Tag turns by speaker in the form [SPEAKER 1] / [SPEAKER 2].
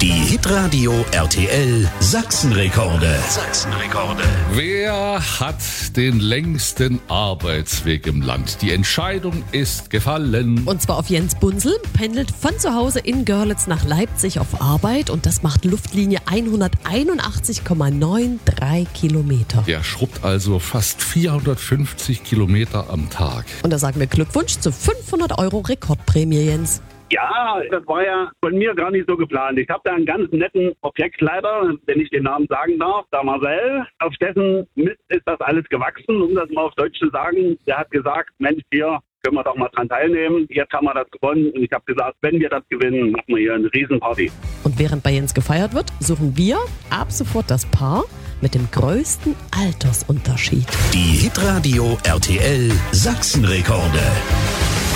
[SPEAKER 1] Die Hitradio RTL Sachsenrekorde.
[SPEAKER 2] Wer hat den längsten Arbeitsweg im Land? Die Entscheidung ist gefallen.
[SPEAKER 3] Und zwar auf Jens Bunzel, pendelt von zu Hause in Görlitz nach Leipzig auf Arbeit und das macht Luftlinie 181,93 Kilometer.
[SPEAKER 2] Der schrubbt also fast 450 Kilometer am Tag.
[SPEAKER 3] Und da sagen wir Glückwunsch zu 500 € Rekordprämie, Jens.
[SPEAKER 4] Ja, das war ja von mir gar nicht so geplant. Ich habe da einen ganz netten Objektleiter, wenn ich den Namen sagen darf, der Marcel. Auf dessen Mist ist das alles gewachsen, um das mal auf Deutsch zu sagen. Der hat gesagt, Mensch, hier können wir doch mal dran teilnehmen. Jetzt haben wir das gewonnen und ich habe gesagt, wenn wir das gewinnen, machen wir hier eine Riesenparty.
[SPEAKER 3] Und während bei Jens gefeiert wird, suchen wir ab sofort das Paar mit dem größten Altersunterschied.
[SPEAKER 1] Die Hitradio RTL Sachsenrekorde.